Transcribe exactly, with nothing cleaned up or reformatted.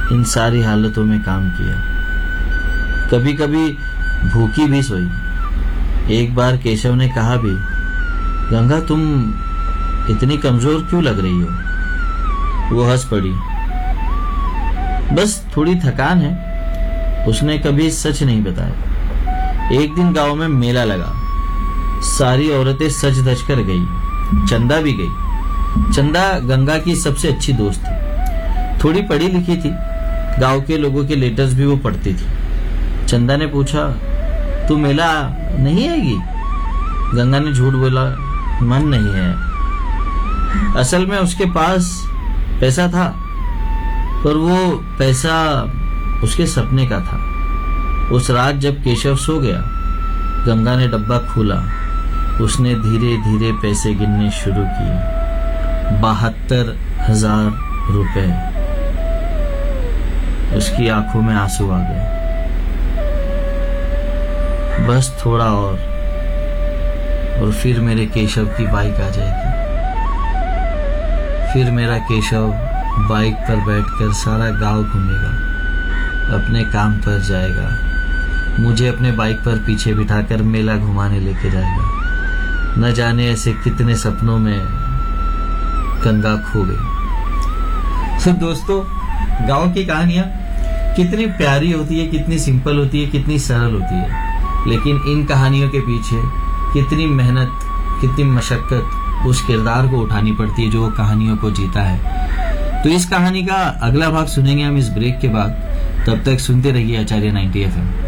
इन सारी हालतों में काम किया, कभी कभी भूखी भी सोई। एक बार केशव ने कहा भी, गंगा तुम इतनी कमजोर क्यों लग रही हो? वो हंस पड़ी, बस थोड़ी थकान है। उसने कभी सच नहीं बताया। एक दिन गांव में मेला लगा, सारी औरतें सज धज कर गई, चंदा भी गई। चंदा गंगा की सबसे अच्छी दोस्त थी, थोड़ी पढ़ी लिखी थी, गांव के लोगों के लेटर्स भी वो पढ़ती थी। चंदा ने पूछा, तू मेला नहीं आएगी? गंगा ने झूठ बोला, मन नहीं है। असल में उसके पास पैसा था, पर वो पैसा उसके सपने का था। उस रात जब केशव सो गया, गंगा ने डब्बा खोला। उसने धीरे धीरे पैसे गिनने शुरू किए। बहत्तर हजार रुपए। उसकी आंखों में आंसू आ गए। बस थोड़ा और और फिर मेरे केशव की बाइक आ जाएगी। फिर मेरा केशव बाइक पर बैठकर सारा गांव घूमेगा, अपने काम पर जाएगा, मुझे अपने बाइक पर पीछे बिठाकर मेला घुमाने लेके जाएगा। न जाने ऐसे कितने सपनों में गंगा खो गई। तो दोस्तों, गांव की कहानियां कितनी प्यारी होती है, कितनी सिंपल होती है, कितनी सरल होती है, लेकिन इन कहानियों के पीछे कितनी मेहनत, कितनी मशक्कत उस किरदार को उठानी पड़ती है जो कहानियों को जीता है। तो इस कहानी का अगला भाग सुनेंगे हम इस ब्रेक के बाद। तब तक सुनते रहिए आचार्य नाइंटी एफ एम।